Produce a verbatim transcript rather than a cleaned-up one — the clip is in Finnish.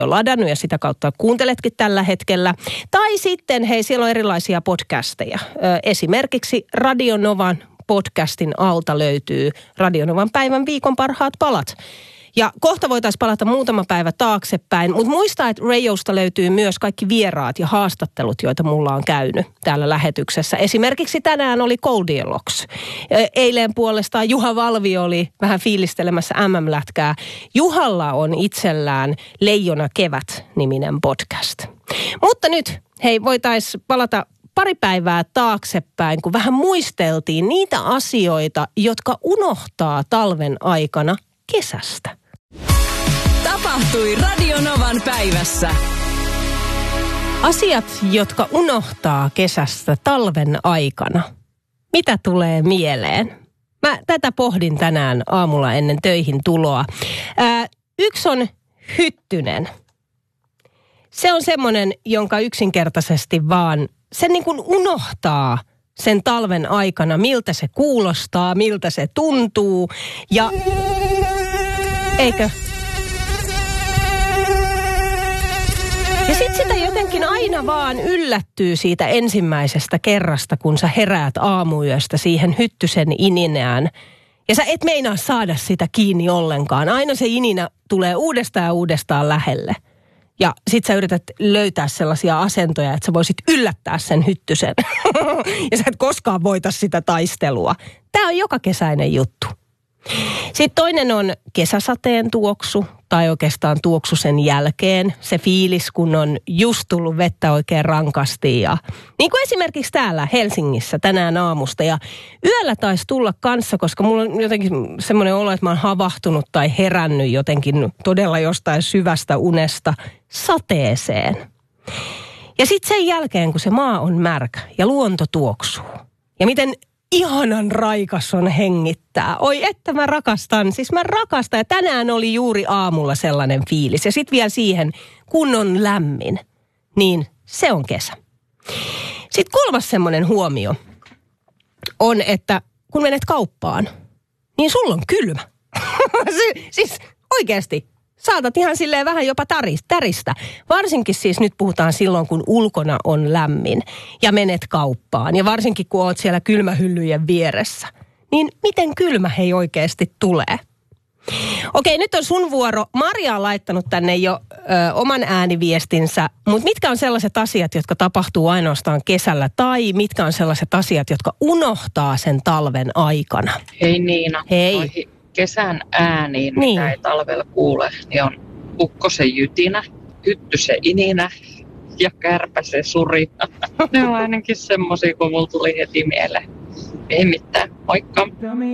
jo ladannut ja sitä kautta kuunteletkin tällä hetkellä. Tai sitten, hei, siellä on erilaisia podcasteja. Esimerkiksi Radio Novan podcastin alta löytyy Radio Novan päivän viikon parhaat palat. Ja kohta voitaisiin palata muutama päivä taaksepäin, mutta muista, että Radiosta löytyy myös kaikki vieraat ja haastattelut, joita mulla on käynyt täällä lähetyksessä. Esimerkiksi tänään oli Goldilocks. Eilen puolestaan Juha Valvi oli vähän fiilistelemässä M M-lätkää. Juhalla on itsellään Leijona kevät-niminen podcast. Mutta nyt, hei, voitaisiin palata pari päivää taaksepäin, kun vähän muisteltiin niitä asioita, jotka unohtaa talven aikana kesästä. Tapahtui Radio Novan päivässä. Asiat, jotka unohtaa kesästä talven aikana. Mitä tulee mieleen? Mä tätä pohdin tänään aamulla ennen töihin tuloa. Ää, yksi on hyttynen. Se on semmoinen, jonka yksinkertaisesti vaan se niin kuin unohtaa sen talven aikana, miltä se kuulostaa, miltä se tuntuu ja eikö? Ja sit sitä jotenkin aina vaan yllättyy siitä ensimmäisestä kerrasta, kun sä heräät aamuyöstä siihen hyttysen ininään. Ja sä et meinaa saada sitä kiinni ollenkaan. Aina se ininä tulee uudestaan ja uudestaan lähelle. Ja sit sä yrität löytää sellaisia asentoja, että sä voisit yllättää sen hyttysen. Ja sä et koskaan voita sitä taistelua. Tää on joka kesäinen juttu. Sitten toinen on kesäsateen tuoksu, tai oikeastaan tuoksu sen jälkeen. Se fiilis, kun on just tullut vettä oikein rankasti. Ja, niin kuin esimerkiksi täällä Helsingissä tänään aamusta. Ja yöllä taisi tulla kanssa, koska mulla on jotenkin semmoinen olo, että mä oon havahtunut tai herännyt jotenkin todella jostain syvästä unesta sateeseen. Ja sitten sen jälkeen, kun se maa on märkä ja luonto tuoksuu. Ja miten ihanan raikas on hengittää. Oi, että mä rakastan. Siis mä rakastan. Ja tänään oli juuri aamulla sellainen fiilis. Ja sitten vielä siihen, kun on lämmin, niin se on kesä. Sitten kolmas semmoinen huomio on, että kun menet kauppaan, niin sulla on kylmä. Siis oikeasti. Saatat ihan silleen vähän jopa täristä. Varsinkin siis nyt puhutaan silloin, kun ulkona on lämmin ja menet kauppaan. Ja varsinkin, kun oot siellä kylmähyllyjen vieressä. Niin miten kylmä hei oikeasti tulee? Okei, nyt on sun vuoro. Maria on laittanut tänne jo ö, oman ääniviestinsä. Mutta mitkä on sellaiset asiat, jotka tapahtuu ainoastaan kesällä? Tai mitkä on sellaiset asiat, jotka unohtaa sen talven aikana? Hei Niina. Hei. Noihin kesän ääniin, niin. Mitä ei talvella kuule, niin on ukkosen jytinä, hyttysen ininä ja kärpäsen surina. Ne on ainakin semmosia, kun mulla tuli heti mieleen. Ei mitään, moikka!